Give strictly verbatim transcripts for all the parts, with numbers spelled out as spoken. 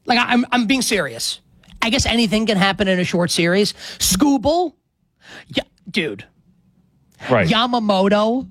Like, I'm I'm being serious. I guess anything can happen in a short series. Skubal, yeah, dude. Right. Yamamoto.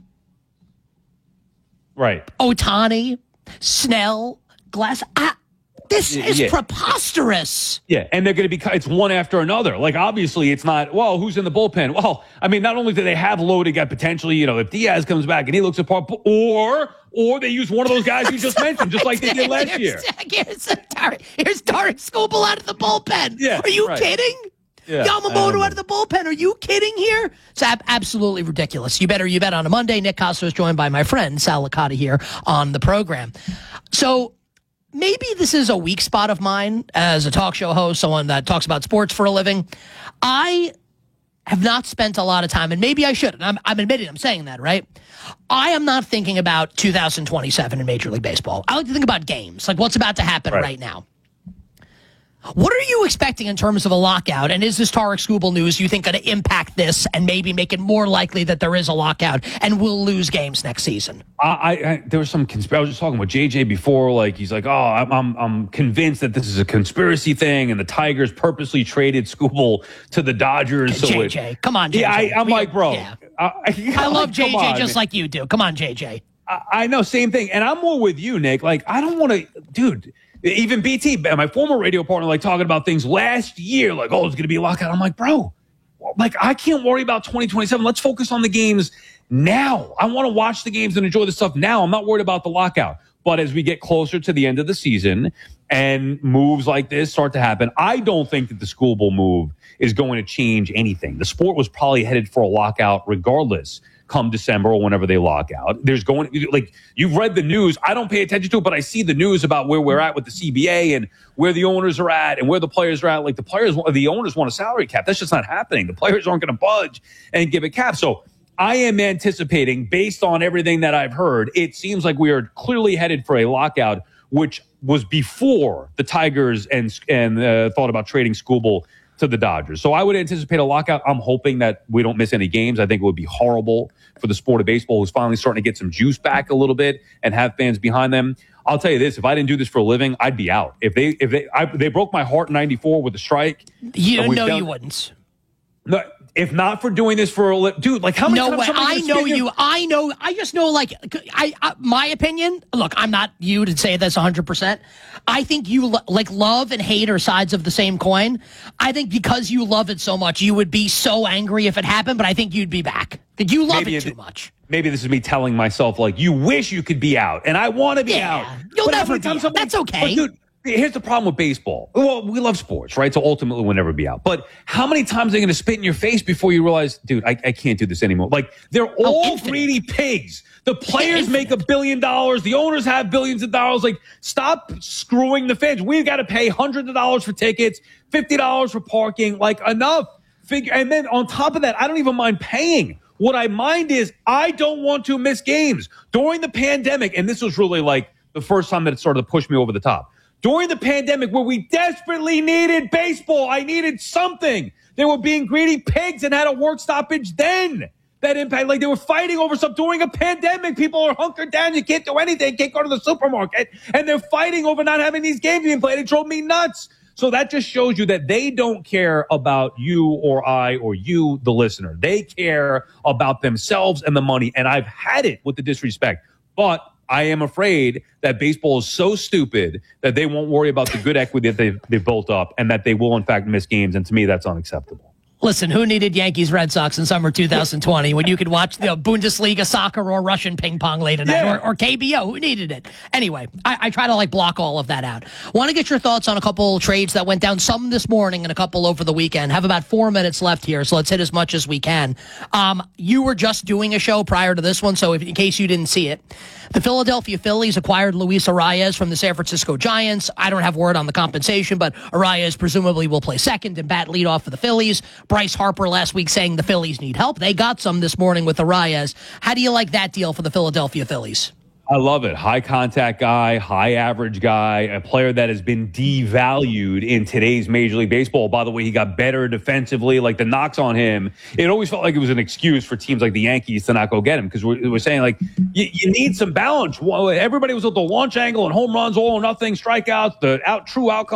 Right. Ohtani, Snell, Glass. Ah, this is yeah. preposterous. Yeah, and they're going to be, it's one after another. Like, obviously, it's not, well, who's in the bullpen? Well, I mean, not only do they have loaded guy potentially, you know, if Diaz comes back and he looks apart, or or they use one of those guys you just mentioned, just like they did last here's, year. Here's, here's Tarik Skubal out of the bullpen. Yeah, Are you right. kidding? Yeah, Yamamoto out of the bullpen. Are you kidding here? It's ab- absolutely ridiculous. You better you bet on a Monday. Nick Costa is joined by my friend Sal Licata here on the program. So maybe this is a weak spot of mine as a talk show host, someone that talks about sports for a living. I have not spent a lot of time, and maybe I should. And I'm, I'm admitting I'm saying that, right? I am not thinking about two thousand twenty-seven in Major League Baseball. I like to think about games, like what's about to happen right, right now. What are you expecting in terms of a lockout? And is this Tarik Skubal news, you think, going to impact this and maybe make it more likely that there is a lockout and we'll lose games next season? I, I there was some conspiracy. I was just talking with J J before. Like, he's like, oh, I'm, I'm I'm convinced that this is a conspiracy thing, and the Tigers purposely traded Skubal to the Dodgers. Okay, so J J, it, come on, J J. Yeah, I, I'm we, like, bro. Yeah. I, I, I love like, J J on, just man. like you do. Come on, J J. I, I know, same thing. And I'm more with you, Nick. Like, I don't want to, dude. Even B T, my former radio partner, like talking about things last year, like, oh, it's going to be a lockout. I'm like, bro, like, I can't worry about twenty twenty-seven. Let's focus on the games now. I want to watch the games and enjoy the stuff now. I'm not worried about the lockout. But as we get closer to the end of the season and moves like this start to happen, I don't think that the Skubal move is going to change anything. The sport was probably headed for a lockout regardless come December or whenever they lock out. There's going, like, you've read the news. I don't pay attention to it, but I see the news about where we're at with the C B A and where the owners are at and where the players are at. Like, the players, the owners want a salary cap. That's just not happening. The players aren't going to budge and give a cap. So I am anticipating, based on everything that I've heard, it seems like we are clearly headed for a lockout, which was before the Tigers and, and uh, thought about trading Skubal to the Dodgers. So I would anticipate a lockout. I'm hoping that we don't miss any games. I think it would be horrible for the sport of baseball, who's finally starting to get some juice back a little bit and have fans behind them. I'll tell you this, if I didn't do this for a living, I'd be out. If they if they I, they broke my heart in ninety-four with the strike. You know you wouldn't. No, if not for doing this for a li- dude, like how many no times way. I know your- you. I know. I just know, like, I, I my opinion. Look, I'm not you to say this one hundred percent. I think you lo- like love and hate are sides of the same coin. I think because you love it so much, you would be so angry if it happened. But I think you'd be back. That you love Maybe it too it, much. Maybe this is me telling myself, like, you wish you could be out, and I want to be Yeah, out. you'll But never every be time out. somebody- That's okay. But dude, here's the problem with baseball. Well, we love sports, right? So ultimately we'll never be out. But how many times are they going to spit in your face before you realize, dude, I, I can't do this anymore? Like, they're all Oh, infinite. greedy pigs. The players Yeah, make a billion dollars. The owners have billions of dollars. Like, stop screwing the fans. We've got to pay hundreds of dollars for tickets, fifty dollars for parking. Like, enough. Figure. And then on top of that, I don't even mind paying. What I mind is I don't want to miss games. During the pandemic, and this was really like the first time that it started to push me over the top. During the pandemic, where we desperately needed baseball, I needed something. They were being greedy pigs and had a work stoppage then. That impact, like they were fighting over stuff during a pandemic. People are hunkered down. You can't do anything. Can't go to the supermarket. And they're fighting over not having these games being played. It drove me nuts. So that just shows you that they don't care about you or I or you, the listener. They care about themselves and the money. And I've had it with the disrespect. But I am afraid that baseball is so stupid that they won't worry about the good equity that they've, they've built up and that they will, in fact, miss games. And to me, that's unacceptable. Listen, who needed Yankees Red Sox in summer two thousand twenty when you could watch the Bundesliga soccer or Russian ping pong late at night Yeah. or, or K B O? Who needed it? Anyway, I, I try to like block all of that out. Want to get your thoughts on a couple trades that went down, some this morning and a couple over the weekend. Have about four minutes left here, so let's hit as much as we can. Um, you were just doing a show prior to this one, so if, in case you didn't see it, the Philadelphia Phillies acquired Luis Arias from the San Francisco Giants. I don't have word on the compensation, but Arias presumably will play second and bat leadoff for the Phillies. Bryce Harper last week saying the Phillies need help. They got some this morning with Arias. How do you like that deal for the Philadelphia Phillies? I love it. High contact guy, high average guy, a player that has been devalued in today's Major League Baseball. By the way, he got better defensively. Like, the knocks on him, it always felt like it was an excuse for teams like the Yankees to not go get him, because we're, we're saying, like, you, you need some balance. Well, everybody was at the launch angle and home runs, all or nothing, strikeouts, the out true outcome.